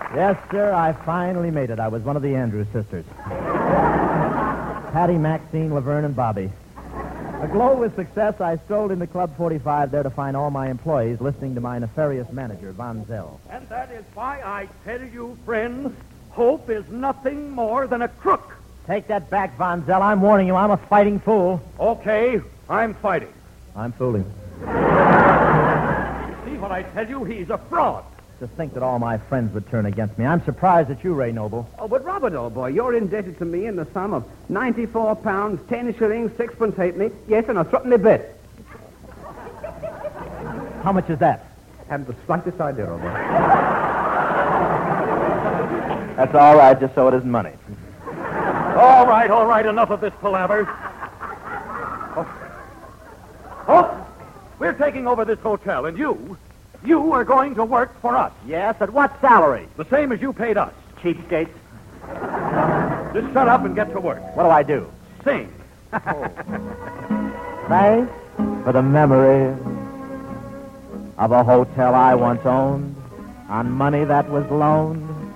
Yes, sir, I finally made it. I was one of the Andrews sisters. Patty, Maxine, Laverne, and Bobby. Aglow with success, I strolled into Club 45 there to find all my employees listening to my nefarious manager, Von Zell. And that is why I tell you, friends, Hope is nothing more than a crook. Take that back, Von Zell. I'm warning you, I'm a fighting fool. Okay, I'm fighting. I'm fooling. See what I tell you? He's a fraud. To think that all my friends would turn against me. I'm surprised at you, Ray Noble. Oh, but Robert, old boy, you're indebted to me in the sum of 94 pounds, 10 shillings, 6 halfpenny. Yes, and a threepenny bit. How much is that? Haven't the slightest idea, old boy. That's all right, just so it isn't money. All right, enough of this palaver. Oh, we're taking over this hotel, and you are going to work for us. Yes, at what salary? The same as you paid us. Cheapskates. Just shut up and get to work. What do I do? Sing. Thanks for the memory of a hotel I once owned on money that was loaned